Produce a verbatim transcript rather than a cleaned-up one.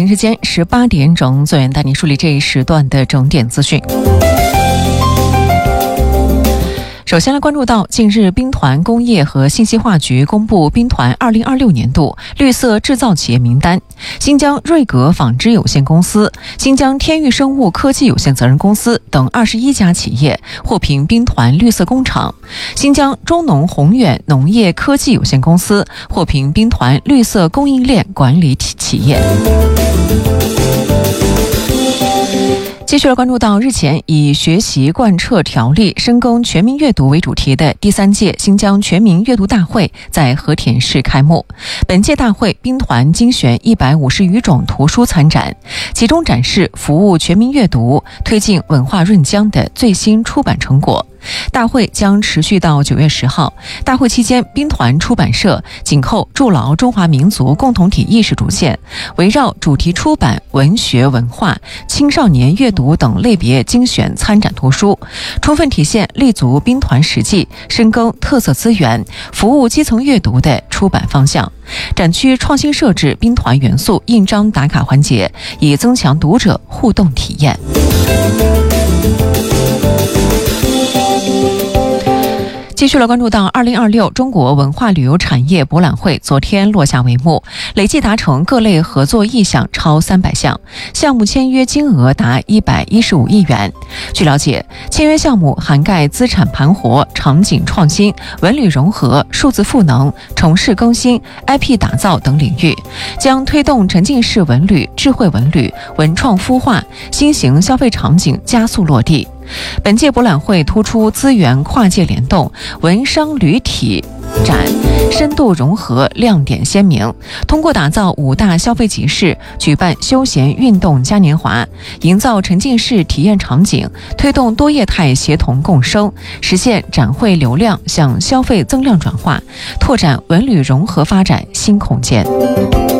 京时间十八点整，左源带您梳理这一时段的整点资讯。首先来关注到，近日兵团工业和信息化局公布兵团二零二六年度绿色制造企业名单，新疆瑞格纺织有限公司、新疆天域生物科技有限责任公司等二十一家企业获评兵团绿色工厂，新疆中农宏远农业科技有限公司获评兵团绿色供应链管理企业。继续来关注到，日前以学习贯彻条例深耕全民阅读为主题的第三届新疆全民阅读大会在和田市开幕。本届大会兵团精选一百五十余种图书参展，其中展示服务全民阅读、推进文化润疆的最新出版成果。大会将持续到九月十号。大会期间，兵团出版社紧扣筑牢中华民族共同体意识主线，围绕主题出版、文学文化、青少年阅读等类别精选参展图书，充分体现立足兵团实际、深耕特色资源、服务基层阅读的出版方向。展区创新设置兵团元素印章打卡环节，以增强读者互动体验。继续来关注到，二零二六中国文化旅游产业博览会昨天落下帷幕，累计达成各类合作意向超三百项，项目签约金额达一百一十五亿元。据了解，签约项目涵盖资产盘活、场景创新、文旅融合、数字赋能、城市更新、I P 打造等领域，将推动沉浸式文旅、智慧文旅、文创孵化、新型消费场景加速落地。本届博览会突出资源跨界联动、文商旅体展深度融合，亮点鲜明。通过打造五大消费集市，举办休闲运动嘉年华，营造沉浸式体验场景，推动多业态协同共生，实现展会流量向消费增量转化，拓展文旅融合发展新空间。